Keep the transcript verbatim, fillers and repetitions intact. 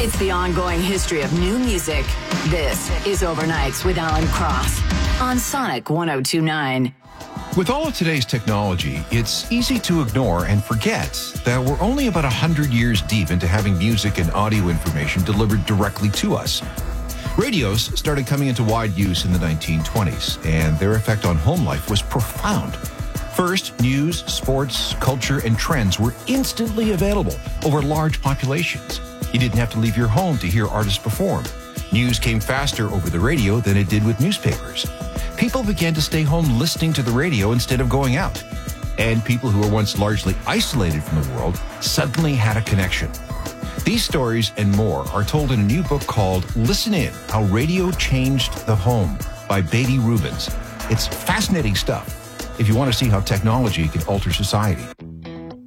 It's the ongoing history of new music. This is Overnights with Alan Cross on Sonic one oh two point nine. With all of today's technology, it's easy to ignore and forget that we're only about one hundred years deep into having music and audio information delivered directly to us. Radios started coming into wide use in the nineteen twenties, and their effect on home life was profound. First, news, sports, culture, and trends were instantly available over large populations. You didn't have to leave your home to hear artists perform. News came faster over the radio than it did with newspapers. People began to stay home listening to the radio instead of going out. And people who were once largely isolated from the world suddenly had a connection. These stories and more are told in a new book called Listen In, How Radio Changed the Home by Beatty Rubens. It's fascinating stuff if you want to see how technology can alter society.